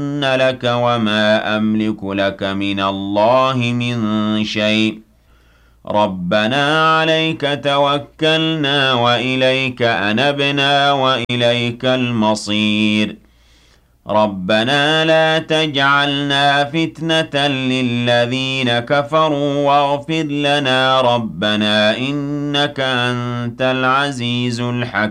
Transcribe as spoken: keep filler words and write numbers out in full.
لك وما أملك لك من الله من شيء ربنا عليك توكلنا وإليك أنبنا وإليك المصير ربنا لا تجعلنا فتنة للذين كفروا واغفر لنا ربنا إنك أنت العزيز الحكيم